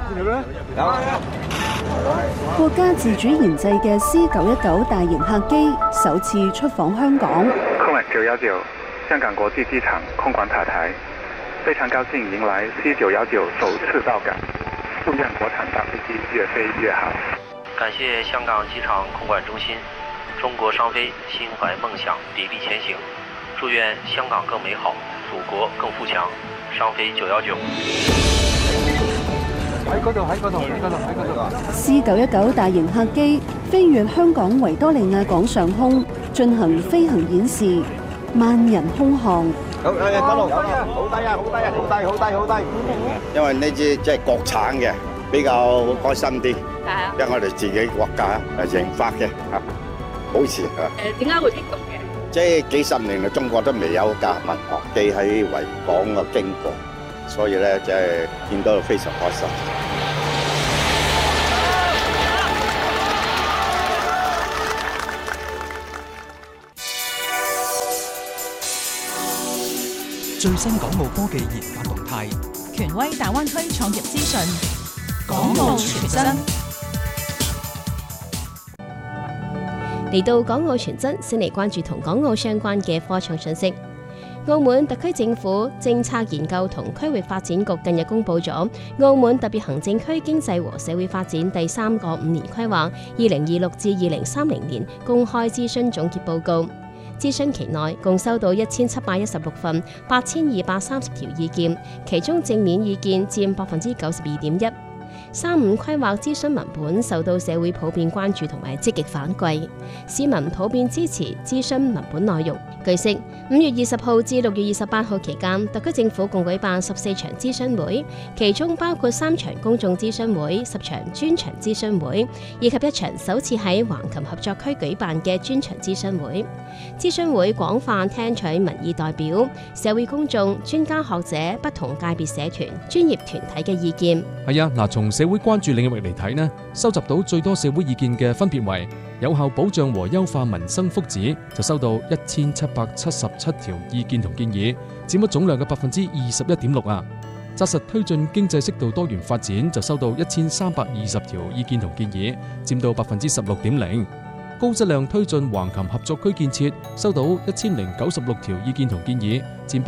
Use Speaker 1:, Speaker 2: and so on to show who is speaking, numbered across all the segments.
Speaker 1: 國家自主研製嘅 C919大型客機首次出訪香港。
Speaker 2: 空管919香港國際機場空管塔台，非常高興迎來 C919首次到港，祝願國產大飛機越飛越好。
Speaker 3: 感謝香港機場空管中心，中國商飛心懷夢想，砥礪前行。祝願香港更美好，祖國更富強。商飛919。
Speaker 4: 喺嗰度。
Speaker 1: C919大型客機飛越香港維多利亞港上空，進行飛行演示，萬人空巷。
Speaker 4: 好低啊！因為呢支即係國產嘅，比較開心啲。因為我哋自己國家研發嘅嚇，保持嚇。
Speaker 5: 點解會激動嘅？
Speaker 4: 即係幾十年嚟，中國都未有架民航機喺維港嘅經過，所以咧即係見到非常開心。
Speaker 6: 最新港澳科技研發動態，
Speaker 7: 權威大灣區創業資訊，
Speaker 6: 港澳全真。
Speaker 8: 嚟到港澳全真，先嚟關注同港澳相關嘅科創信息。澳門特區政府政策研究同區域發展局近日公布咗澳門特別行政區經濟和社會發展第3個5年規劃2026至2030年公開諮詢總結報告。諮詢期內共收到1716份8230條意見，其中正面意見佔92.1%。3.5規劃諮詢文本受到社會普遍關注同埋積極反饋，市民普遍支持諮詢文本內容。據悉，5月20號至6月28號期間，特區政府共舉辦14場諮詢會，其中包括3場公眾諮詢會、10場專場諮詢會，以及1場首次喺橫琴合作區舉辦嘅專場諮詢會。諮詢會廣泛聽取民意代表、社會公眾、專家學者、不同界別社團、專業團體嘅意見。
Speaker 9: 係啊，嗱，從社會關注領域嚟睇呢，收集到最多社會意見嘅分別為有效保障和優化民生福祉，就收到1777條意見同建議，佔咗總量嘅21.6%啊。紮實推進經濟適度多元發展，就收到1320條意見同建議，佔到16.0%。高質量推進橫琴合作區建設，收到1096條意見同建議，佔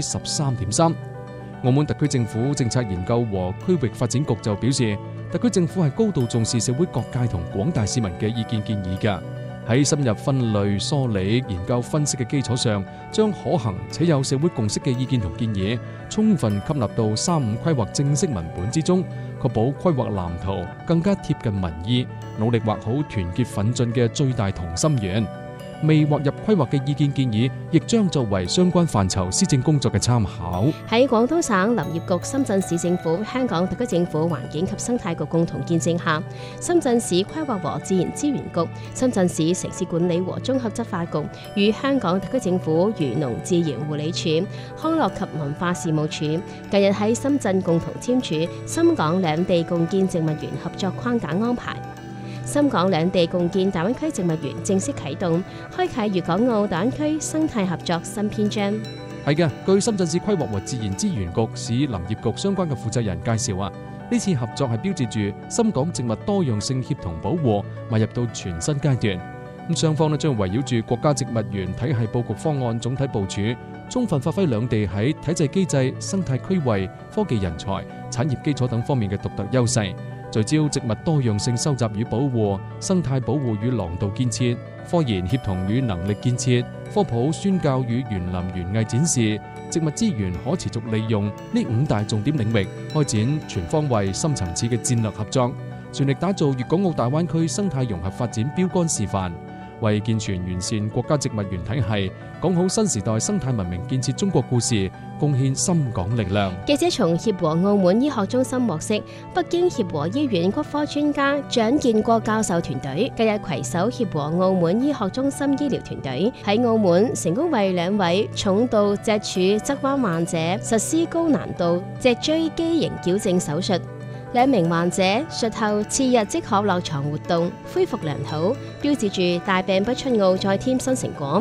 Speaker 9: 13.3%。澳門特區政府政策研究和區域發展局就表示，特區政府係高度重視社會各界同廣大市民嘅意見建議㗎。喺深入分類梳理、研究分析嘅基礎上，將可行且有社會共識嘅意見同建議，充分吸納到3.5規劃正式文本之中，確保規劃藍圖更加貼近民意，努力畫好團結奮進嘅最大同心圓。未劃入規劃嘅意見建議，亦將作為相關範疇施政工作嘅參考。
Speaker 8: 喺廣東省林業局、深圳市政府、香港特區政府環境及生態局共同見證下，深圳市規劃和自然資源局、深圳市城市管理和綜合執法局與香港特區政府漁農自然護理署、康樂及文化事務署近日喺深圳共同簽署深港兩地共建植物園合作框架安排。深港兩地共建大灣區植物園正式啟動，開啟粵港澳大灣區生態合作新篇章。
Speaker 9: 係嘅，據深圳市規劃和自然資源局、市林業局相關嘅負責人介紹啊，呢次合作係標誌住深港植物多樣性協同保護邁入到全新階段。咁雙方咧將圍繞住國家植物園體系佈局方案總體部署，充分發揮兩地喺體制機制、生態區位、科技人才、產業基礎等方面嘅獨特優勢。聚焦植物多樣性收集與保護、生態保護與廊道建設、科研協同與能力建設、科普宣教與園林園藝展示、植物資源可持續利用呢5大重點領域，開展全方位深層次嘅戰略合作，全力打造粵港澳大灣區生態融合發展標杆示範，為健全完善國家植物園體系、講好新時代生態文明建設中國故事，貢獻深港力量。
Speaker 8: 記者從協和澳門醫學中心獲悉，北京協和醫院骨科專家蔣建國教授團隊近日攜手協和澳門醫學中心醫療團隊喺澳門成功為2位重度脊柱側彎患者實施高難度脊椎畸形矯正手術。2名患者術後次日即可落床活動，恢復良好，標誌住大病不出奧再添新成果。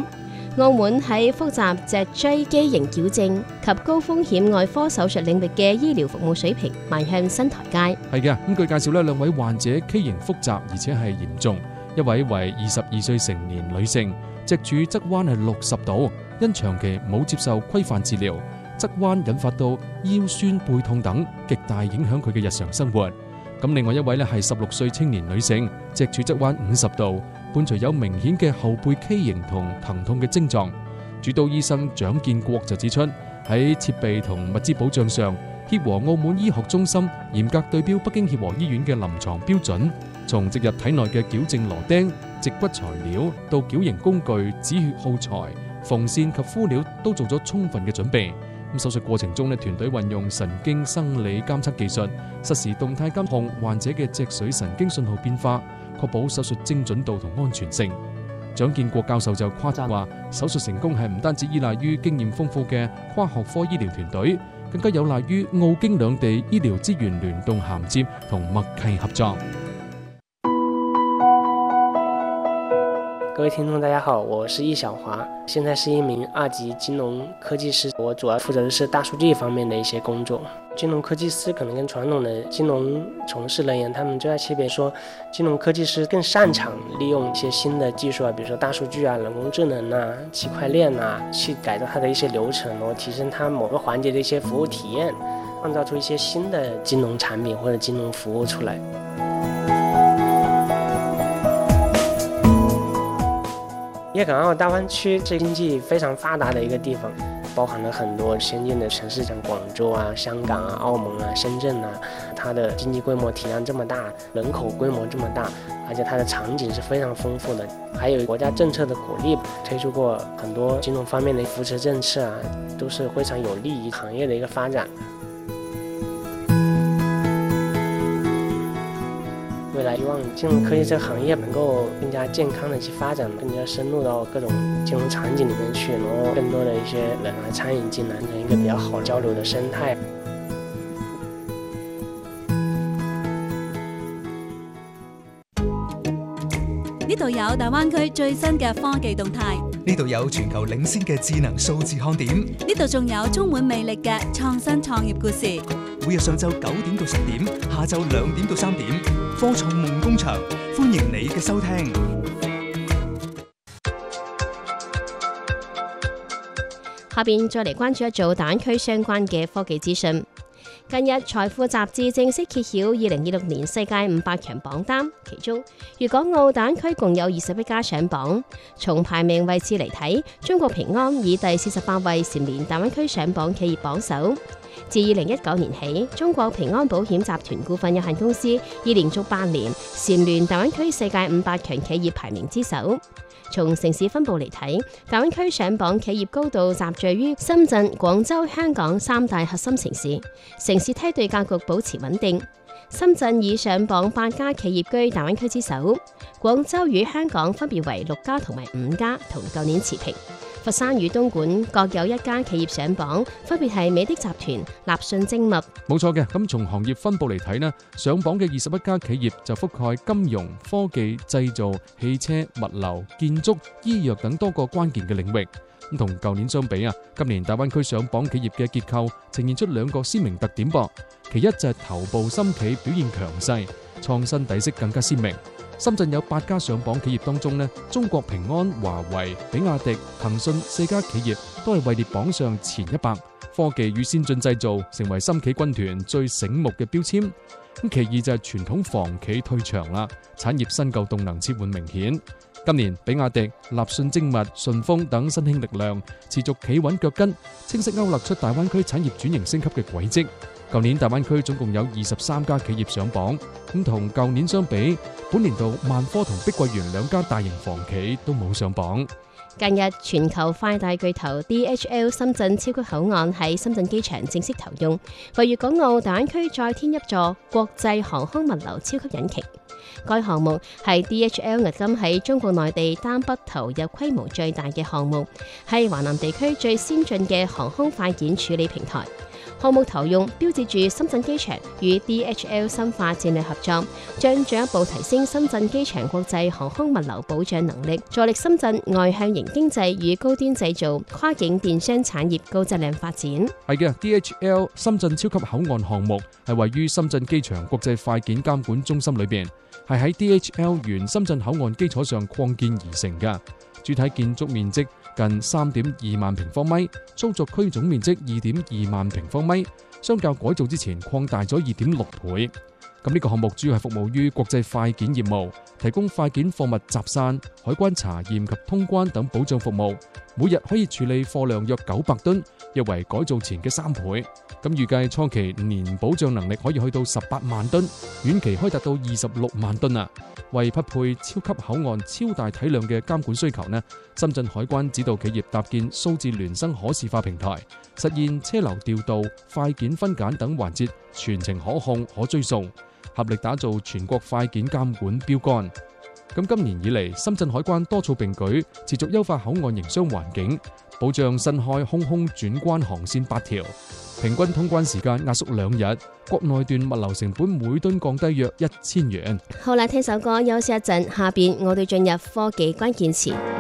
Speaker 8: 澳門喺複雜脊椎畸形矯正及高風險外科手術領域嘅醫療服務水平邁向新台階。
Speaker 9: 係嘅，咁據介紹呢，兩位患者畸形複雜而且係嚴重，一位為22歲成年女性，脊柱側彎係60度，因長期冇接受規範治療，側彎引發到腰酸背痛等，極大影響佢嘅日常生活。咁另外一位呢係16歲青年女性，脊柱側彎50度，伴隨有明顯嘅後背畸形同疼痛嘅症狀。主刀醫生蔣建國就指出，喺設備同物資保障上，協和澳門醫學中心嚴格對標北京協和醫院嘅臨床標準，從植入體內嘅矯正螺釘、脊骨材料到矯形工具、止血耗材、縫線及敷料都做咗充分嘅準備。咁手術過程中呢，團隊運用神經生理監測技術，實時動態監控患者嘅脊髓神經信號變化，確保手術精準度同安全性。蔣建國教授就誇讚話，手術成功係唔單止依賴於經驗豐富嘅跨學科醫療團隊，更加有賴於澳京兩地醫療資源聯動銜接同默契合作。
Speaker 5: 各位聽眾大家好，我是易小華，現在是一名2級金融科技師，我主要負責的是大數據方面的一些工作。金融科技師可能跟傳統的金融從事人員，他們最大區別說，金融科技師更擅長利用一些新的技術啊，比如說大數據啊、人工智能啊、區塊鏈啊，去改造它的一些流程，然後提升它某個環節的一些服務體驗，創造出一些新的金融產品或者金融服務出來。粵港澳大灣區是經濟非常發達的一個地方，包含了很多先進的城市，像廣州啊、香港啊、澳門啊、深圳啊，它的經濟規模體量這麼大，人口規模這麼大，而且它的場景是非常豐富的，還有國家政策的鼓勵，推出過很多金融方面的扶持政策啊，都是非常有利於行業的一個發展。未來希望金融科技這個行業能夠更加健康的去發展，更加深入到各種金融場景裡面去，然後更多的一些人來參與進來，成一個比較好交流的生態。
Speaker 10: 呢度有大灣區最新嘅科技動態，
Speaker 6: 呢度有全球領先嘅智能數字看點，
Speaker 10: 呢度仲有充滿魅力嘅創新創業故事。
Speaker 6: 每日上晝9點到10點，下晝2點到3點，科創夢工場，歡迎你嘅收聽。
Speaker 8: 下邊再嚟關注一組大灣區相關嘅科技資訊。近日，財富雜誌正式揭曉2026年世界500強榜單，其中粵港澳大灣區共有21家上榜。從排名位置嚟睇，中國平安以第48位蟬聯大灣區上榜企業榜首。自2019年起，中國平安保險集團股份有限公司已連續8年蟬聯大灣區世界500強企業排名之首。從城市分佈嚟睇，大灣區上榜企業高度集聚於深圳、廣州、香港3大核心城市，城市梯隊格局保持穩定。深圳以上榜8家企業居大灣區之首，廣州與香港分別為6家同埋5家，同舊年持平。佛山與東莞各有1家企業上榜，分別係美的集團、立訊精密。
Speaker 9: 冇錯嘅，咁從行業分佈嚟睇呢，上榜嘅21家企業就覆蓋金融、科技、製造、汽車、物流、建築、醫藥等多個關鍵嘅領域。咁同舊年相比啊，今年大灣區上榜企業嘅結構呈現出2個鮮明特點噃。其一就係頭部深企表現強勢，創新底色更加鮮明。深圳有8家上榜企業當中呢，中國平安、華為、比亞迪、騰訊4家企業都係位列榜上前100。科技與先進製造成為深企軍團最醒目嘅標籤。咁其二就係傳統房企退場啦，產業新舊動能切換明顯。今年比亞迪、立訊精密、順豐等新興力量持續企穩腳跟，清晰勾勒出大灣區產業轉型升級嘅軌跡。舊年大灣區總共有23家企業上榜，咁同舊年相比，本年度萬科同碧桂園2家大型房企都冇上榜。
Speaker 8: 近日，全球快遞巨頭 DHL 深圳超級口岸喺深圳機場正式投用，為粵港澳大灣區再添一座國際航空物流超級引擎。該項目係 DHL 迄今喺中國內地單筆投入規模最大嘅項目，係華南地區最先進嘅航空快件處理平台。 項目投用標誌住深圳機場與 DHL 深化戰略合作，將進一步提升深圳機場國際航空物流保障能力，助力深圳外向型經濟與高端製造、跨境電商產業高質量發展。
Speaker 9: 係嘅 ，DHL 深圳超級口岸項目係位於深圳機場國際快件監管中心裏邊，係喺 DHL 原深圳口岸基礎上擴建而成嘅。主體建築面積近 3.2 萬平方米，操作區總面積 2.2 萬平方米，相較改造之前擴大咗 2.6 倍。咁呢個項目主要係服務於國際快件業務，提供快件貨物集散、海關查驗及通關等保障服務，每日可以處理貨量約900噸，約為改造前嘅3倍。咁預計初期年保障能力可以去到18萬噸，遠期可以達到26萬噸啊！為匹配超級口岸超大體量嘅監管需求呢，深圳海關指導企業搭建數字孿生可視化平台，實現車流調度、快件分揀等環節全程可控可追溯，合力打造全國快件監管標杆。咁今年以嚟，深圳海關多措並舉，持續優化口岸營商環境，保障新開空轉關航線8條，平均通關時間壓縮2日，國內段物流成本每噸降低約1000元。
Speaker 8: 好啦，聽首歌休息一陣，下邊我哋進入科技關鍵詞。